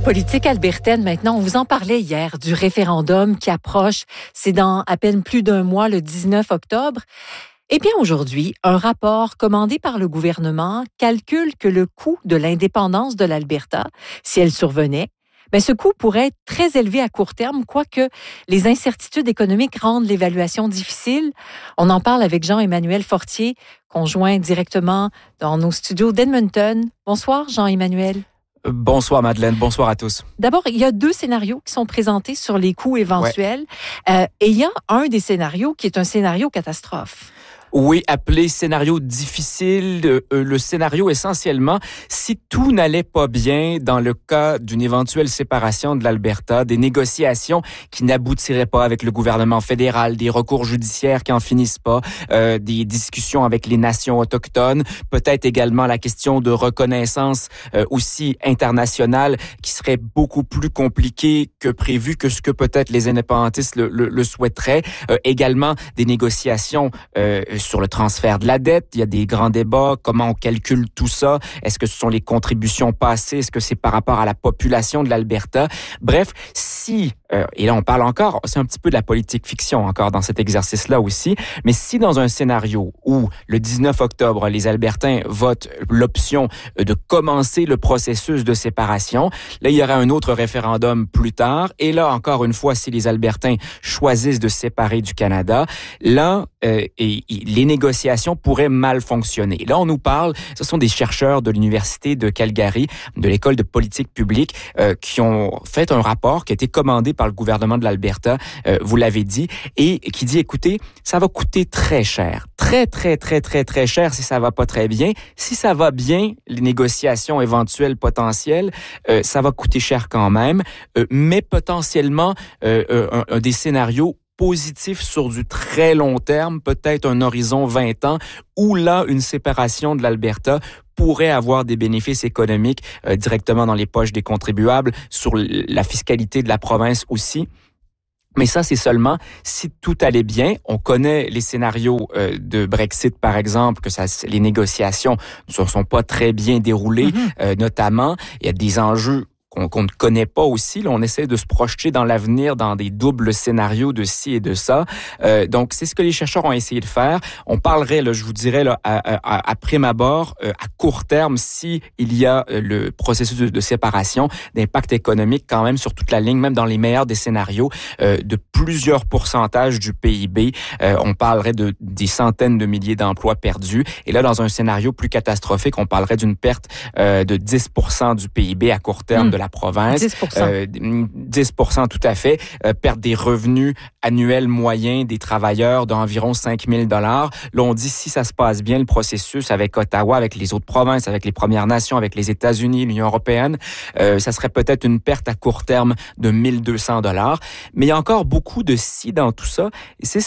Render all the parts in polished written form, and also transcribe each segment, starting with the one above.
Politique albertaine, maintenant, on vous en parlait hier du référendum qui approche. C'est dans à peine plus d'un mois, le 19 octobre. Eh bien, aujourd'hui, un rapport commandé par le gouvernement calcule que le coût de l'indépendance de l'Alberta, si elle survenait, ce coût pourrait être très élevé à court terme, quoique les incertitudes économiques rendent l'évaluation difficile. On en parle avec Jean-Emmanuel Fortier, conjoint directement dans nos studios d'Edmonton. Bonsoir, Jean-Emmanuel. Bonsoir Madeleine, bonsoir à tous. D'abord, il y a 2 scénarios qui sont présentés sur les coûts éventuels. Et il y a un des scénarios qui est un scénario catastrophe. Oui, appelé scénario difficile, le scénario essentiellement, si tout n'allait pas bien dans le cas d'une éventuelle séparation de l'Alberta, des négociations qui n'aboutiraient pas avec le gouvernement fédéral, des recours judiciaires qui en finissent pas, des discussions avec les nations autochtones, peut-être également la question de reconnaissance aussi internationale qui serait beaucoup plus compliquée que prévu, que ce que peut-être les indépendantistes le souhaiteraient. Également des négociations sur le transfert de la dette. Il y a des grands débats. Comment on calcule tout ça? Est-ce que ce sont les contributions passées? Est-ce que c'est par rapport à la population de l'Alberta? Bref, et là on parle encore, c'est un petit peu de la politique fiction encore dans cet exercice-là aussi, mais si dans un scénario où le 19 octobre, les Albertains votent l'option de commencer le processus de séparation, là il y aura un autre référendum plus tard, et là encore une fois, si les Albertains choisissent de se séparer du Canada, là les négociations pourraient mal fonctionner. Là on nous parle, ce sont des chercheurs de l'Université de Calgary, de l'École de politique publique, qui ont fait un rapport qui a été commandé par le gouvernement de l'Alberta, vous l'avez dit, et qui dit, écoutez, ça va coûter très cher, très cher si ça va pas très bien. Si ça va bien, les négociations éventuelles potentielles, ça va coûter cher quand même, mais potentiellement des scénarios positif sur du très long terme, peut-être un horizon 20 ans, où là, une séparation de l'Alberta pourrait avoir des bénéfices économiques directement dans les poches des contribuables, sur la fiscalité de la province aussi. Mais ça, c'est seulement si tout allait bien. On connaît les scénarios de Brexit, par exemple, que les négociations ne sont pas très bien déroulées, notamment. Il y a des enjeux qu'on ne connaît pas aussi. Là, on essaie de se projeter dans l'avenir dans des doubles scénarios de ci et de ça. Donc, c'est ce que les chercheurs ont essayé de faire. On parlerait, là, je vous dirais, là, à prime abord, à court terme, si il y a le processus de séparation, d'impact économique quand même sur toute la ligne, même dans les meilleurs des scénarios, de plusieurs pourcentages du PIB. On parlerait des centaines de milliers d'emplois perdus. Et là, dans un scénario plus catastrophique, on parlerait d'une perte de 10% du PIB à court terme de la province. 10%. 10% tout à fait. Perte des revenus annuels moyens des travailleurs d'environ 5 000 $. Là, on dit, si ça se passe bien, le processus avec Ottawa, avec les autres provinces, avec les Premières Nations, avec les États-Unis, l'Union européenne, ça serait peut-être une perte à court terme de 1 200 $. Mais il y a encore beaucoup de si dans tout ça. Et c'est ce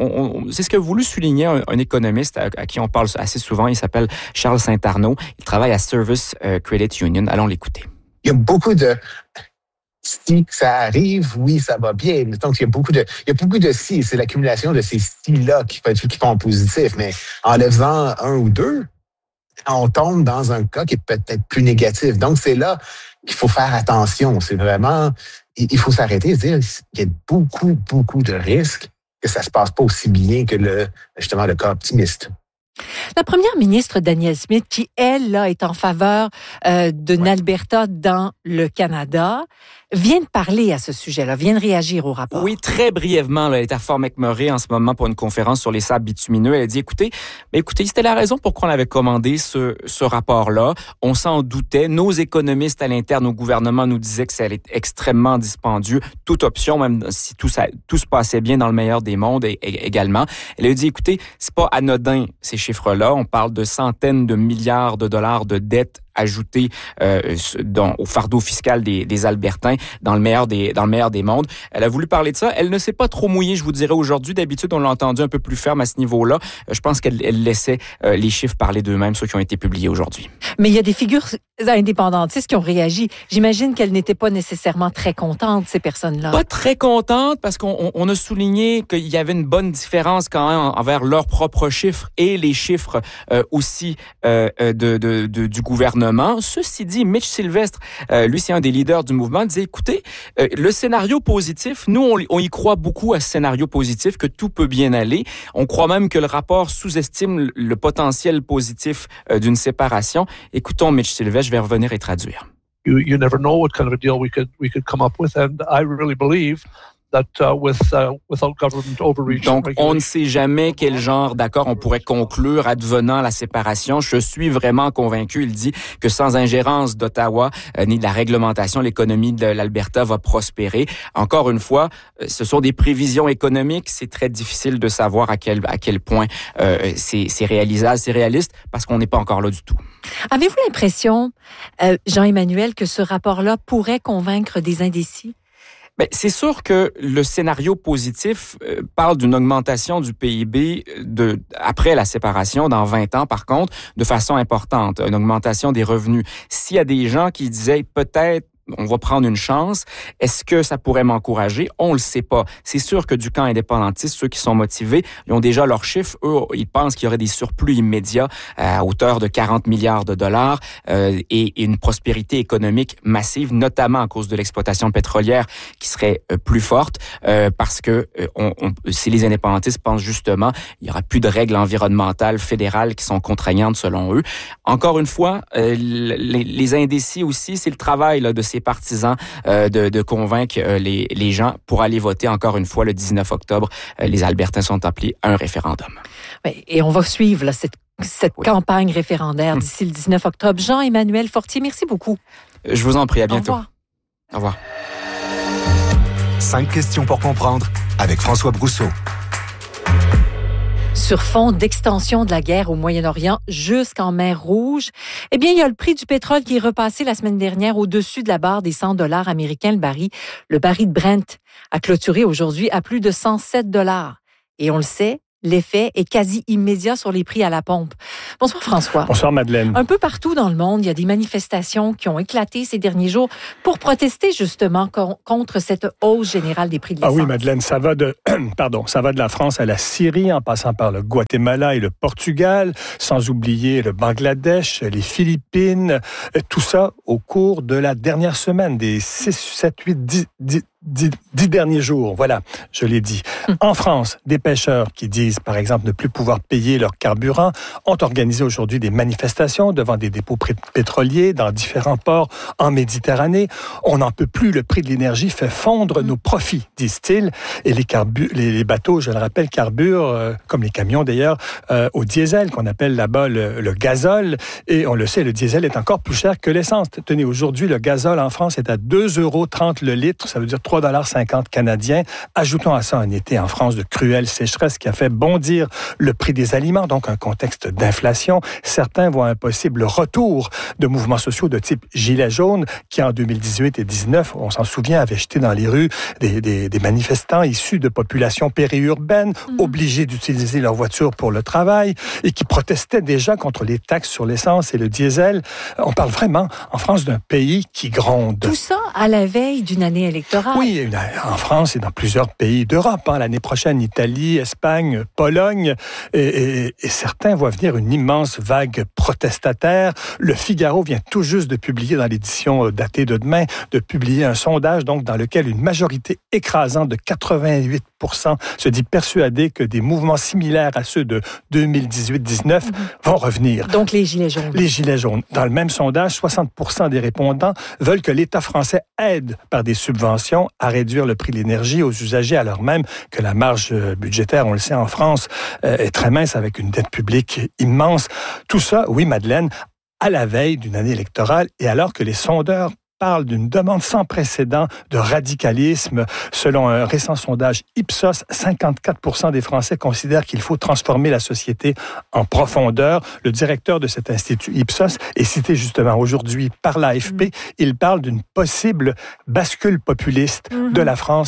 qu'a voulu souligner un économiste à qui on parle assez souvent. Il s'appelle Charles Saint-Arnaud. Il travaille à Service Credit Union. Allons l'écouter. Il y a beaucoup de si ça arrive, oui, ça va bien. Donc, il y a beaucoup de si. C'est l'accumulation de ces si-là qui font positif. Mais en le faisant un ou deux, on tombe dans un cas qui est peut-être plus négatif. Donc, c'est là qu'il faut faire attention. C'est vraiment, il faut s'arrêter et se dire qu'il y a beaucoup de risques que ça se passe pas aussi bien que justement le cas optimiste. La première ministre Danielle Smith, qui, elle, là, est en faveur d'une Alberta dans le Canada, vient de parler à ce sujet-là, vient de réagir au rapport. Oui, très brièvement. Là, elle est à Fort McMurray en ce moment pour une conférence sur les sables bitumineux. Elle a dit, écoutez, c'était la raison pour laquelle on avait commandé ce rapport-là. On s'en doutait. Nos économistes à l'interne au gouvernement nous disaient que ça allait être extrêmement dispendieux. Toute option, même si tout se passait bien dans le meilleur des mondes également. Elle a dit, écoutez, c'est pas anodin ces chiffres-là. On parle de centaines de milliards de dollars de dettes ajoutées au fardeau fiscal des Albertains dans le meilleur des mondes. Elle a voulu parler de ça. Elle ne s'est pas trop mouillée, je vous dirais, aujourd'hui. D'habitude, on l'a entendu un peu plus ferme à ce niveau-là. Je pense qu'elle laissait les chiffres parler d'eux-mêmes, ceux qui ont été publiés aujourd'hui. Mais il y a des figures indépendantistes qui ont réagi. J'imagine qu'elles n'étaient pas nécessairement très contentes, ces personnes-là. Pas très contentes, parce qu'on a souligné qu'il y avait une bonne différence quand même envers leurs propres chiffres et les chiffres aussi du gouvernement. gouvernement. Ceci dit, Mitch Sylvestre, lui, c'est un des leaders du mouvement, disait, écoutez, le scénario positif, nous, on y croit beaucoup à ce scénario positif, que tout peut bien aller. On croit même que le rapport sous-estime le potentiel positif d'une séparation. Écoutons Mitch Sylvestre, je vais revenir et traduire. You never know what kind of a deal we could come up with, and I really believe that without government overreach. Donc, on ne sait jamais quel genre d'accord on pourrait conclure advenant la séparation. Je suis vraiment convaincu, il dit, que sans ingérence d'Ottawa ni de la réglementation, l'économie de l'Alberta va prospérer. Encore une fois, ce sont des prévisions économiques. C'est très difficile de savoir à quel point c'est réalisable, c'est réaliste, parce qu'on n'est pas encore là du tout. Avez-vous l'impression, Jean-Emmanuel, que ce rapport-là pourrait convaincre des indécis? Ben, c'est sûr que le scénario positif parle d'une augmentation du PIB après la séparation dans 20 ans, par contre, de façon importante, une augmentation des revenus. S'il y a des gens qui disaient peut-être on va prendre une chance. Est-ce que ça pourrait m'encourager? On le sait pas. C'est sûr que du camp indépendantiste, ceux qui sont motivés, ils ont déjà leurs chiffres. Eux, ils pensent qu'il y aurait des surplus immédiats à hauteur de 40 milliards de dollars et une prospérité économique massive, notamment à cause de l'exploitation pétrolière qui serait plus forte parce que si les indépendantistes pensent justement, il y aura plus de règles environnementales fédérales qui sont contraignantes selon eux. Encore une fois, les indécis aussi, c'est le travail là, de ces partisans de convaincre les gens pour aller voter encore une fois le 19 octobre. Les Albertains sont appelés à un référendum. Et on va suivre là, cette campagne référendaire d'ici le 19 octobre. Jean-Emmanuel Fortier, merci beaucoup. Je vous en prie, à bientôt. Au revoir. 5 questions pour comprendre avec François Brousseau. Sur fond d'extension de la guerre au Moyen-Orient jusqu'en mer Rouge, eh bien, il y a le prix du pétrole qui est repassé la semaine dernière au-dessus de la barre des $100 américains le baril. Le baril de Brent a clôturé aujourd'hui à plus de $107. Et on le sait, l'effet est quasi immédiat sur les prix à la pompe. Bonsoir François. Bonsoir Madeleine. Un peu partout dans le monde, il y a des manifestations qui ont éclaté ces derniers jours pour protester justement contre cette hausse générale des prix de l'essence. Ah oui Madeleine, ça va de la France à la Syrie, en passant par le Guatemala et le Portugal, sans oublier le Bangladesh, les Philippines, tout ça au cours de la dernière semaine, des 6, 7, 8, 10 derniers jours, voilà, je l'ai dit. En France, des pêcheurs qui disent, par exemple, ne plus pouvoir payer leur carburant ont organisé aujourd'hui des manifestations devant des dépôts pétroliers dans différents ports en Méditerranée. On n'en peut plus, le prix de l'énergie fait fondre nos profits, disent-ils. Et les bateaux, je le rappelle, carburent, comme les camions d'ailleurs, au diesel, qu'on appelle là-bas le gazole. Et on le sait, le diesel est encore plus cher que l'essence. Tenez, aujourd'hui, le gazole en France est à 2,30 € le litre, ça veut dire 3,50 $ canadiens. Ajoutons à ça un été en France de cruelle sécheresse qui a fait bondir le prix des aliments, donc un contexte d'inflation. Certains voient un possible retour de mouvements sociaux de type Gilets jaunes qui, en 2018 et 2019, on s'en souvient, avaient jeté dans les rues des manifestants issus de populations périurbaines, obligés d'utiliser leur voiture pour le travail et qui protestaient déjà contre les taxes sur l'essence et le diesel. On parle vraiment, en France, d'un pays qui gronde. Tout ça à la veille d'une année électorale. Oui, en France et dans plusieurs pays d'Europe. L'année prochaine, Italie, Espagne, Pologne. Et certains voient venir une immense vague protestataire. Le Figaro vient tout juste de publier, dans l'édition datée de demain, de publier un sondage donc, dans lequel une majorité écrasante de 88% se dit persuadée que des mouvements similaires à ceux de 2018-19 vont revenir. Donc les Gilets jaunes. Les Gilets jaunes. Dans le même sondage, 60% des répondants veulent que l'État français aide par des subventions à réduire le prix de l'énergie aux usagers, alors même que la marge budgétaire, on le sait en France, est très mince avec une dette publique immense. Tout ça, oui Madeleine, à la veille d'une année électorale et alors que les sondeurs parle d'une demande sans précédent de radicalisme. Selon un récent sondage Ipsos, 54% des Français considèrent qu'il faut transformer la société en profondeur. Le directeur de cet institut Ipsos est cité justement aujourd'hui par l'AFP. Il parle d'une possible bascule populiste de la France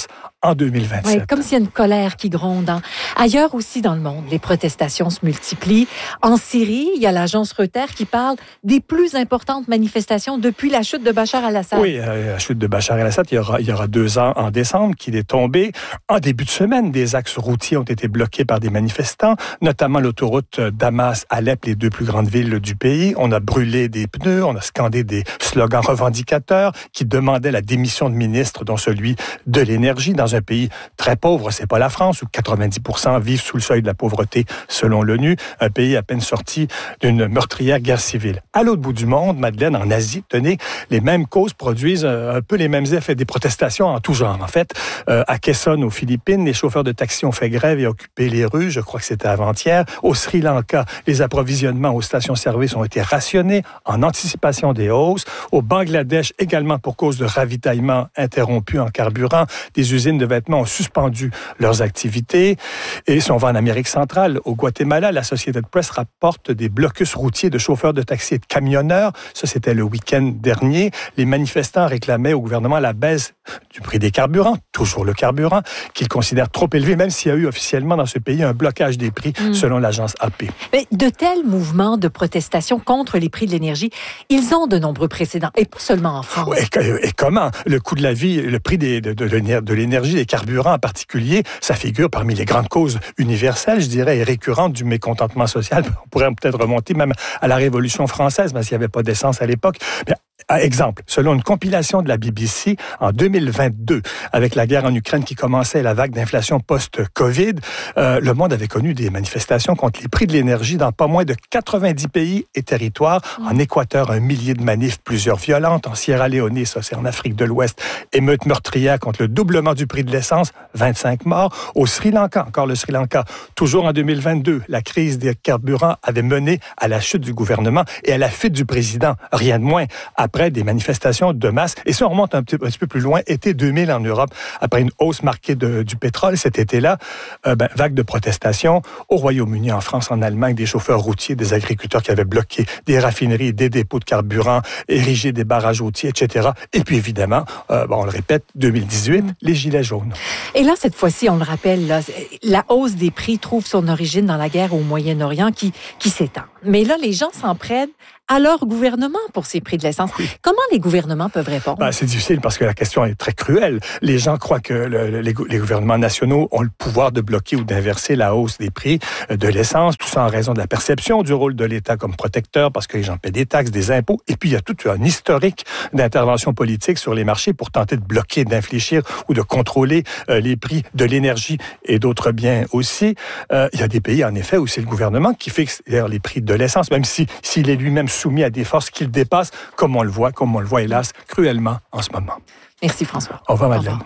en 2027. Oui, comme s'il y a une colère qui gronde. Ailleurs aussi dans le monde, les protestations se multiplient. En Syrie, il y a l'agence Reuters qui parle des plus importantes manifestations depuis la chute de Bachar al-Assad. Oui, la chute de Bachar al-Assad, il y aura 2 ans en décembre qu'il est tombé. En début de semaine, des axes routiers ont été bloqués par des manifestants, notamment l'autoroute Damas-Alep, les 2 plus grandes villes du pays. On a brûlé des pneus, on a scandé des slogans revendicateurs qui demandaient la démission de ministres, dont celui de l'énergie, dans un pays très pauvre. C'est pas la France, où 90% vivent sous le seuil de la pauvreté, selon l'ONU, un pays à peine sorti d'une meurtrière guerre civile. À l'autre bout du monde, Madeleine, en Asie, tenez, les mêmes causes produisent un peu les mêmes effets, des protestations en tout genre. En fait, à Quezon, aux Philippines, les chauffeurs de taxi ont fait grève et occupé les rues, je crois que c'était avant-hier. Au Sri Lanka, les approvisionnements aux stations-service ont été rationnés en anticipation des hausses. Au Bangladesh, également pour cause de ravitaillement interrompu en carburant, des usines de vêtements ont suspendu leurs activités. Et si on va en Amérique centrale, au Guatemala, la Associated Press rapporte des blocus routiers de chauffeurs de taxi et de camionneurs. Ça, c'était le week-end dernier. Les manifestants réclamaient au gouvernement la baisse du prix des carburants, toujours le carburant, qu'ils considèrent trop élevé, même s'il y a eu officiellement dans ce pays un blocage des prix, selon l'agence AP. Mais de tels mouvements de protestation contre les prix de l'énergie, ils ont de nombreux précédents, et pas seulement en France. Et comment? Le coût de la vie, le prix de l'énergie, des carburants en particulier, ça figure parmi les grandes causes universelles, je dirais, et récurrentes du mécontentement social. On pourrait peut-être remonter même à la Révolution française, parce qu'il n'y avait pas d'essence à l'époque. Mais, exemple, selon une compilation de la BBC, en 2022, avec la guerre en Ukraine qui commençait et la vague d'inflation post-Covid, le monde avait connu des manifestations contre les prix de l'énergie dans pas moins de 90 pays et territoires. En Équateur, 1 millier de manifs, plusieurs violentes. En Sierra Leone, ça c'est en Afrique de l'Ouest, émeutes meurtrières contre le doublement du prix de l'essence, 25 morts. Au Sri Lanka, encore le Sri Lanka, toujours en 2022, la crise des carburants avait mené à la chute du gouvernement et à la fuite du président, rien de moins, après des manifestations de masse. Et si on remonte un petit peu plus loin, été 2000 en Europe, après une hausse marquée du pétrole cet été-là, vague de protestations au Royaume-Uni, en France, en Allemagne, des chauffeurs routiers, des agriculteurs qui avaient bloqué des raffineries, des dépôts de carburant, érigé des barrages routiers, etc. Et puis évidemment, on le répète, 2018, les gilets jaunes. Et là, cette fois-ci, on le rappelle, là, la hausse des prix trouve son origine dans la guerre au Moyen-Orient qui s'étend. Mais là, les gens s'en prennent à leur gouvernement pour ces prix de l'essence. Oui. Comment les gouvernements peuvent répondre? C'est difficile parce que la question est très cruelle. Les gens croient que les gouvernements nationaux ont le pouvoir de bloquer ou d'inverser la hausse des prix de l'essence, tout ça en raison de la perception du rôle de l'État comme protecteur, parce que les gens paient des taxes, des impôts, et puis il y a tout un historique d'intervention politique sur les marchés pour tenter de bloquer, d'infléchir ou de contrôler les prix de l'énergie et d'autres biens aussi. Il y a des pays, en effet, où c'est le gouvernement qui fixe les prix de l'essence, même s'il est lui-même soumis à des forces qu'il dépasse, comme on le voit, hélas, cruellement en ce moment. Merci François. Au revoir, Madeleine.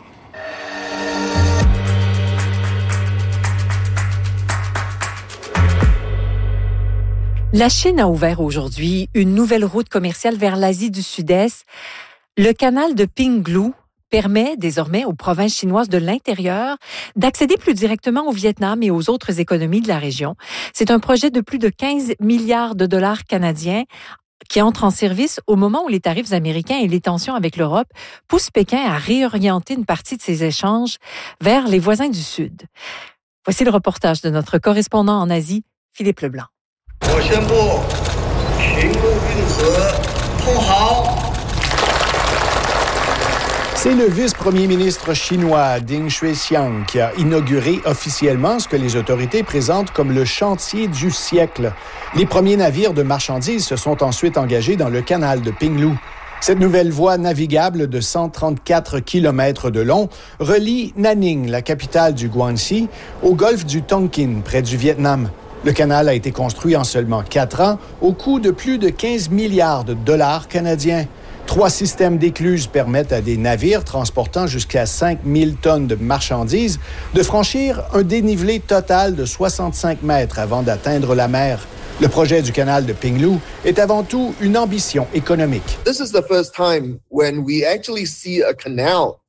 La Chine a ouvert aujourd'hui une nouvelle route commerciale vers l'Asie du Sud-Est. Le canal de Pinglu permet désormais aux provinces chinoises de l'intérieur d'accéder plus directement au Vietnam et aux autres économies de la région. C'est un projet de plus de 15 milliards de dollars canadiens qui entre en service au moment où les tarifs américains et les tensions avec l'Europe poussent Pékin à réorienter une partie de ses échanges vers les voisins du Sud. Voici le reportage de notre correspondant en Asie, Philippe Leblanc. C'est le vice-premier ministre chinois Ding Xuexiang qui a inauguré officiellement ce que les autorités présentent comme le chantier du siècle. Les premiers navires de marchandises se sont ensuite engagés dans le canal de Pinglu. Cette nouvelle voie navigable de 134 km de long relie Nanning, la capitale du Guangxi, au golfe du Tonkin, près du Vietnam. Le canal a été construit en seulement 4 ans, au coût de plus de 15 milliards de dollars canadiens. 3 systèmes d'écluses permettent à des navires transportant jusqu'à 5000 tonnes de marchandises de franchir un dénivelé total de 65 mètres avant d'atteindre la mer. Le projet du canal de Pinglu est avant tout une ambition économique. This is the first time when we actually see a canal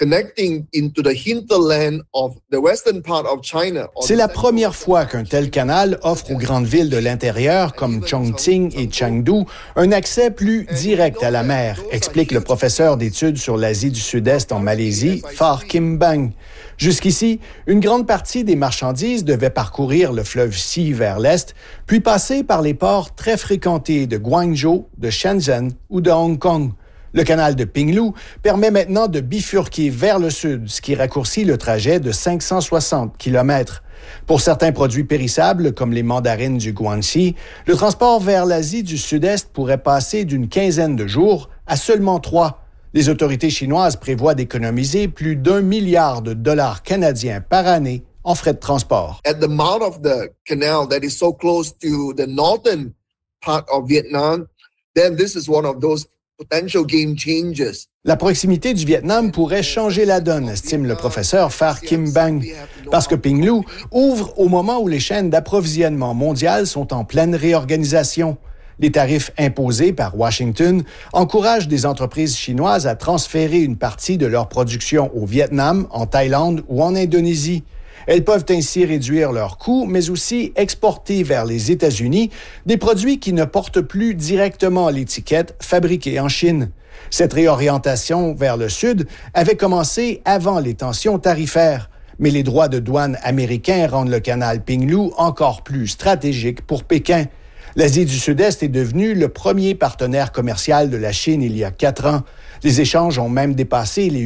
C'est la première fois qu'un tel canal offre aux grandes villes de l'intérieur, comme Chongqing et Chengdu, un accès plus direct à la mer, explique le professeur d'études sur l'Asie du Sud-Est en Malaisie, Phar Kim Bang. Jusqu'ici, une grande partie des marchandises devait parcourir le fleuve Si vers l'est, puis passer par les ports très fréquentés de Guangzhou, de Shenzhen ou de Hong Kong. Le canal de Pinglu permet maintenant de bifurquer vers le sud, ce qui raccourcit le trajet de 560 km. Pour certains produits périssables, comme les mandarines du Guangxi, le transport vers l'Asie du Sud-Est pourrait passer d'une quinzaine de jours à seulement 3. Les autorités chinoises prévoient d'économiser plus d'1 milliard de dollars canadiens par année en frais de transport. At the mouth of the canal that is so close to the northern part of Vietnam, then this is one of those potential game changers. La proximité du Vietnam pourrait changer la donne, estime le professeur Phar Kim Bang, parce que Pinglu ouvre au moment où les chaînes d'approvisionnement mondiales sont en pleine réorganisation. Les tarifs imposés par Washington encouragent des entreprises chinoises à transférer une partie de leur production au Vietnam, en Thaïlande ou en Indonésie. Elles peuvent ainsi réduire leurs coûts, mais aussi exporter vers les États-Unis des produits qui ne portent plus directement l'étiquette « fabriqué en Chine ». Cette réorientation vers le sud avait commencé avant les tensions tarifaires, mais les droits de douane américains rendent le canal Pinglu encore plus stratégique pour Pékin. L'Asie du Sud-Est est devenue le premier partenaire commercial de la Chine il y a 4 ans. Les échanges ont même dépassé les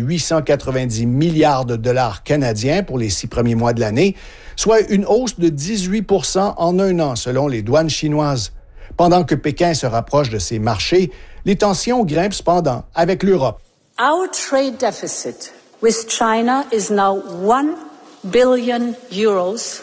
890 milliards de dollars canadiens pour les 6 premiers mois de l'année, soit une hausse de 18% en un an selon les douanes chinoises. Pendant que Pékin se rapproche de ses marchés, les tensions grimpent cependant avec l'Europe. Our trade deficit with China is now 1 billion euros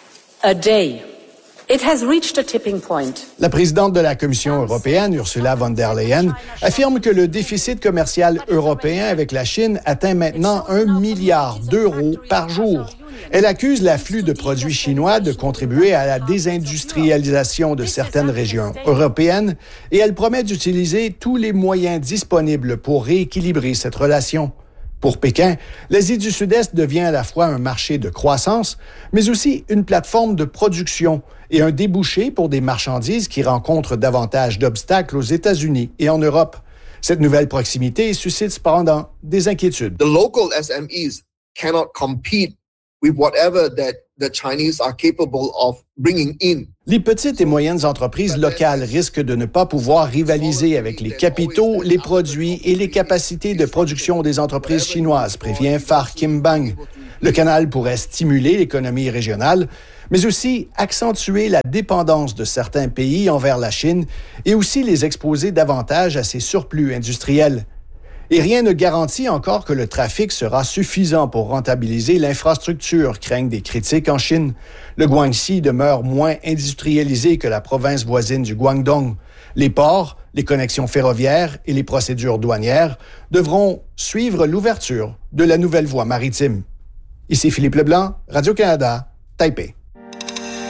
a day. It has reached a tipping point. La présidente de la Commission européenne, Ursula von der Leyen, affirme que le déficit commercial européen avec la Chine atteint maintenant 1 milliard d'euros par jour. Elle accuse l'afflux de produits chinois de contribuer à la désindustrialisation de certaines régions européennes et elle promet d'utiliser tous les moyens disponibles pour rééquilibrer cette relation. Pour Pékin, l'Asie du Sud-Est devient à la fois un marché de croissance, mais aussi une plateforme de production et un débouché pour des marchandises qui rencontrent davantage d'obstacles aux États-Unis et en Europe. Cette nouvelle proximité suscite cependant des inquiétudes. The local SMEs cannot compete with whatever that the Chinese are capable of bringing in. Les petites et moyennes entreprises locales risquent de ne pas pouvoir rivaliser avec les capitaux, les produits et les capacités de production des entreprises chinoises, prévient Phar Kim Bang. Le canal pourrait stimuler l'économie régionale, mais aussi accentuer la dépendance de certains pays envers la Chine et aussi les exposer davantage à ses surplus industriels. Et rien ne garantit encore que le trafic sera suffisant pour rentabiliser l'infrastructure, craignent des critiques en Chine. Le Guangxi demeure moins industrialisé que la province voisine du Guangdong. Les ports, les connexions ferroviaires et les procédures douanières devront suivre l'ouverture de la nouvelle voie maritime. Ici Philippe Leblanc, Radio-Canada, Taipei.